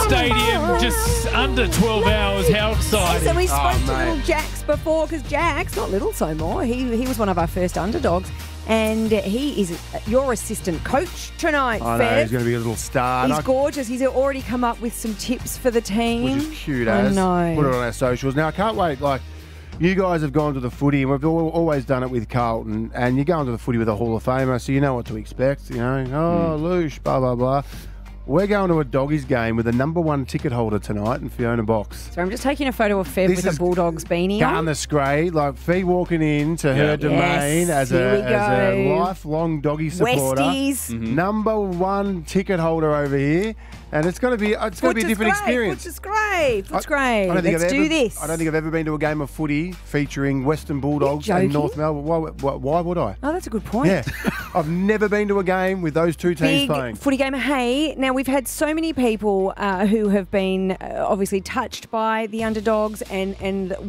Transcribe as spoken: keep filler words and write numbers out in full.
stadium just under twelve hours. How exciting. So we spoke Oh, to mate. little Jax before, because Jax, not little so more, he he was one of our first underdogs, and he is your assistant coach tonight, I know, Fev. he's going to be a little star. He's I- gorgeous. He's already come up with some tips for the team. Which is cute I as. know. Put it on our socials. Now, I can't wait. Like, you guys have gone to the footy, and we've al- always done it with Carlton, and you're going to the footy with a Hall of Famer, so you know what to expect. You know, oh, Loosh, blah, blah, blah. We're going to a doggies game with the number one ticket holder tonight in Fiona Box. So I'm just taking a photo of Fev This with a is Bulldogs beanie on. Garner Scray, like Fee walking in to her Yeah. domain Yes, as, here a, we as a go. lifelong doggy supporter. Westies. Number one ticket holder over here, and it's going to be it's going to be a Foot's different great, experience. Foot's great. Foot's I- great. I don't think Let's I've do ever, this. I don't think I've ever been to a game of footy featuring Western Bulldogs You're and joking? North Melbourne. Why, why, why would I? Oh, that's a good point. Yeah, I've never been to a game with those two teams Big playing. footy game. Hey, now we've had so many people uh, who have been uh, obviously touched by the underdogs and and